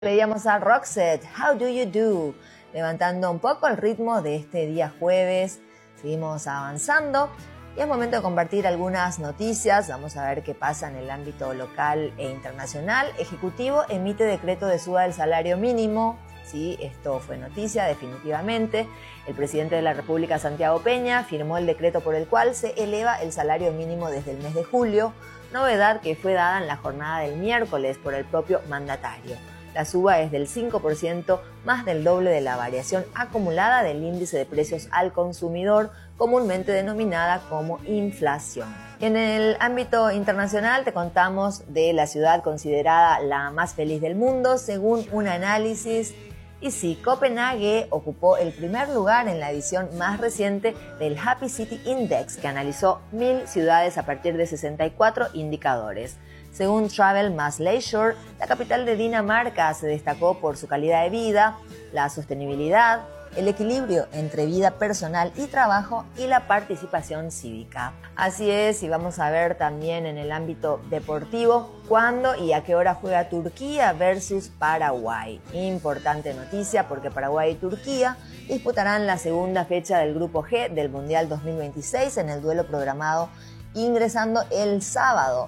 Veíamos a Roxette, How Do You Do, levantando un poco el ritmo de este día jueves. Seguimos avanzando y es momento de compartir algunas noticias. Vamos a ver qué pasa en el ámbito local e internacional. Ejecutivo emite decreto de suba del salario mínimo. Sí, esto fue noticia definitivamente. El presidente de la República, Santiago Peña, firmó el decreto por el cual se eleva el salario mínimo desde el mes de julio, novedad que fue dada en la jornada del miércoles por el propio mandatario. La suba es del 5%, más del doble de la variación acumulada del índice de precios al consumidor, comúnmente denominada como inflación. En el ámbito internacional te contamos de la ciudad considerada la más feliz del mundo, según un análisis. Y sí, Copenhague ocupó el primer lugar en la edición más reciente del Happy City Index, que analizó 1.000 ciudades a partir de 64 indicadores. Según Travel más Leisure, la capital de Dinamarca se destacó por su calidad de vida, la sostenibilidad, el equilibrio entre vida personal y trabajo y la participación cívica. Así es, y vamos a ver también en el ámbito deportivo cuándo y a qué hora juega Turquía versus Paraguay. Importante noticia porque Paraguay y Turquía disputarán la segunda fecha del Grupo G del Mundial 2026 en el duelo programado ingresando al sábado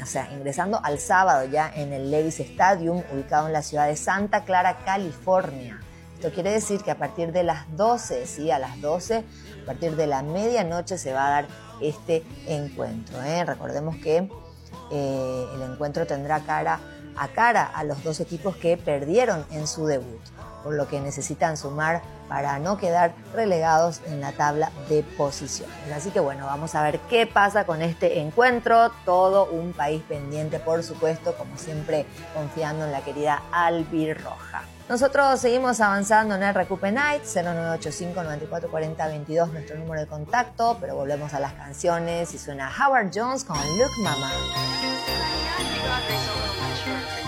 ya en el Levi's Stadium, ubicado en la ciudad de Santa Clara, California. Esto quiere decir que a partir de las 12, a partir de la medianoche se va a dar este encuentro. Recordemos que el encuentro tendrá cara a cara a los dos equipos que perdieron en su debut, por lo que necesitan sumar para no quedar relegados en la tabla de posiciones. Así que bueno, vamos a ver qué pasa con este encuentro. Todo un país pendiente, por supuesto, como siempre, confiando en la querida albirroja. Nosotros seguimos avanzando en el Recupe Night, 0985-9440-22, nuestro número de contacto, pero volvemos a las canciones y suena Howard Jones con Look Mama.